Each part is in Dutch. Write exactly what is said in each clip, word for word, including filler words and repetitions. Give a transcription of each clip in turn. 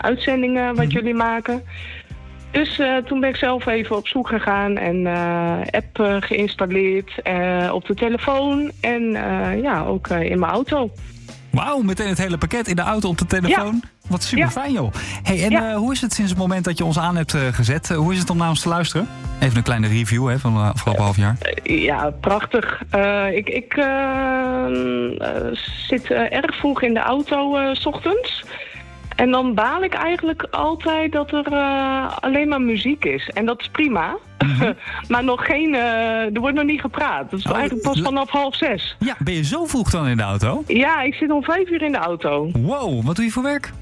uitzendingen wat mm. jullie maken. Dus uh, toen ben ik zelf even op zoek gegaan en uh, app uh, geïnstalleerd uh, op de telefoon en uh, ja, ook uh, in mijn auto. Wauw, meteen het hele pakket in de auto op de telefoon. Ja. Wat super fijn, joh. Hey, en ja. uh, hoe is het sinds het moment dat je ons aan hebt uh, gezet? Uh, hoe is het om naar ons te luisteren? Even een kleine review hè, van het afgelopen uh, half jaar. Uh, ja, prachtig. Uh, ik ik uh, uh, zit uh, erg vroeg in de auto uh, 's ochtends. En dan baal ik eigenlijk altijd dat er uh, alleen maar muziek is. En dat is prima. Mm-hmm. Maar nog geen, uh, er wordt nog niet gepraat. Dat is oh, eigenlijk pas vanaf half zes. Ja, ben je zo vroeg dan in de auto? Ja, ik zit om vijf uur in de auto. Wow, wat doe je voor werk?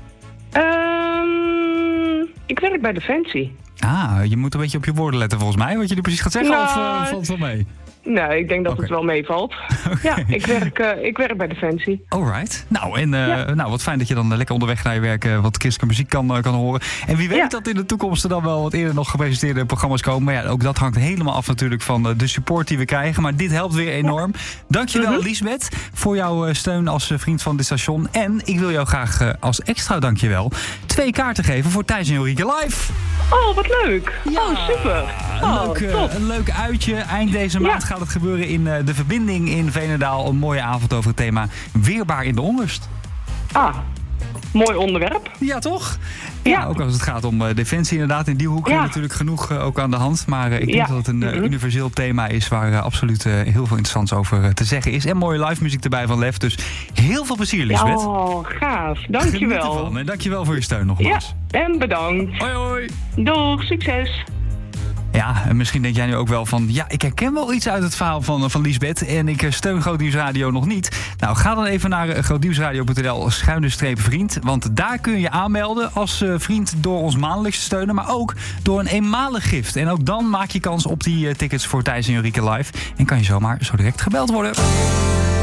Um, ik werk bij Defensie. Ah, je moet een beetje op je woorden letten volgens mij. Wat je nu precies gaat zeggen, nou, of uh, valt het wel mee? Nee, ik denk dat okay. het wel meevalt. Okay. Ja, ik werk, uh, ik werk bij Defensie. Alright. Nou, en uh, ja. nou, wat fijn dat je dan lekker onderweg naar je werk uh, wat christelijke muziek kan, uh, kan horen. En wie weet ja. dat in de toekomst er dan wel wat eerder nog gepresenteerde programma's komen. Maar ja, ook dat hangt helemaal af natuurlijk van uh, de support die we krijgen. Maar dit helpt weer enorm. Ja. Dankjewel, mm-hmm. Liesbeth, voor jouw uh, steun als uh, vriend van dit station. En ik wil jou graag uh, als extra dankjewel twee kaarten geven voor Thijs en Ulrike Live. Oh, wat leuk. Ja. Oh, super. Een, oh, leuk, uh, een leuk uitje. Eind deze maand ja. gaat het gebeuren in uh, De Verbinding in Veenendaal. Een mooie avond over het thema Weerbaar in de onrust. Ah, mooi onderwerp. Ja, toch? Ja, ja. Ook als het gaat om uh, defensie inderdaad. In die hoek ja. natuurlijk genoeg uh, ook aan de hand. Maar uh, ik denk ja. dat het een uh, mm-hmm. universeel thema is waar uh, absoluut uh, heel veel interessants over uh, te zeggen is. En mooie live muziek erbij van Lef. Dus heel veel plezier, Lisbeth. Oh, gaaf. Dankjewel. Geniet ervan. En dankjewel voor je steun nogmaals. Ja, en bedankt. Hoi, hoi. Doeg, succes. Ja, en misschien denk jij nu ook wel van... ja, ik herken wel iets uit het verhaal van, van Liesbeth... en ik steun Grootnieuwsradio nog niet. Nou, ga dan even naar grootnieuwsradio punt n l schuine streep vriend... want daar kun je je aanmelden als uh, vriend door ons maandelijks te steunen... maar ook door een eenmalig gift. En ook dan maak je kans op die uh, tickets voor Thijs en Ulrike Live... en kan je zomaar zo direct gebeld worden.